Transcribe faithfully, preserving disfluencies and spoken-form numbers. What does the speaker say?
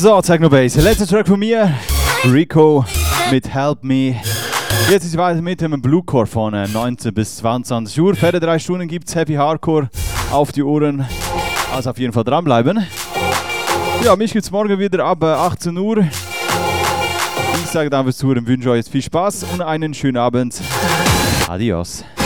So, Techno Bass. Letzter Track von mir. Rico mit Help Me. Jetzt ist es weiter mit dem Bluecore von neunzehn bis zweiundzwanzig Uhr. Für drei Stunden gibt es Happy Hardcore auf die Ohren. Also auf jeden Fall dranbleiben. Ja, mich gibt es morgen wieder ab achtzehn Uhr. Ich sage dann fürs Zuhören, wünsche euch jetzt viel Spaß und einen schönen Abend. Adios.